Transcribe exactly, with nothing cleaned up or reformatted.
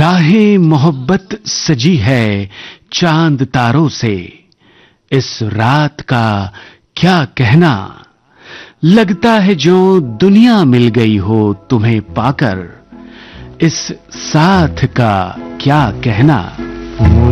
राहें मोहब्बत सजी है चांद तारों से, इस रात का क्या कहना। लगता है जो दुनिया मिल गई हो तुम्हें पाकर, इस साथ का क्या कहना।